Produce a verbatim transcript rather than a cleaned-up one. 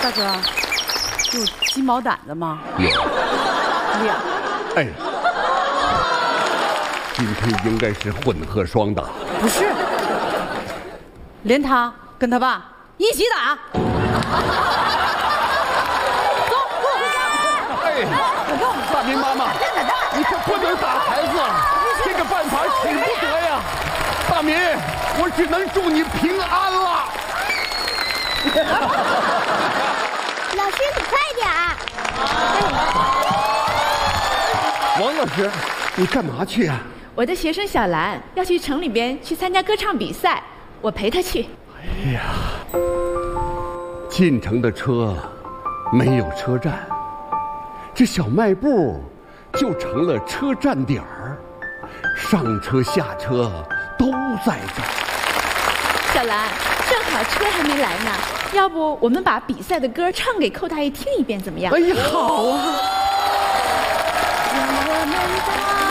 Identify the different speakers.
Speaker 1: 大哥，有鸡毛掸子吗？
Speaker 2: 有。
Speaker 1: 俩。
Speaker 2: 哎，今天应该是混合双打。
Speaker 1: 不是，连他跟他爸一起打。走，跟我回家。
Speaker 2: 哎，大明妈妈，你可不能打孩子，这个办法使不得呀。大明，我只能祝你平安了。
Speaker 3: 老师，你快点儿！
Speaker 2: 王老师，你干嘛去啊？
Speaker 4: 我的学生小兰要去城里边去参加歌唱比赛，我陪她去。
Speaker 2: 哎呀，进城的车没有车站，这小卖部就成了车站点儿，上车下车都在这儿。
Speaker 4: 小兰，正好车还没来呢，要不我们把比赛的歌唱给寇大爷听一遍，怎么样？
Speaker 2: 哎呀，好啊！
Speaker 4: 让我们